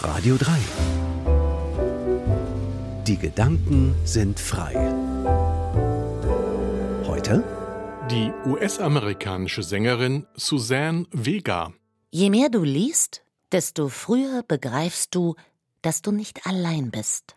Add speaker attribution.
Speaker 1: Radio 3. Die Gedanken sind frei. Heute
Speaker 2: die US-amerikanische Sängerin Suzanne Vega.
Speaker 3: Je mehr du liest, desto früher begreifst du, dass du nicht allein bist.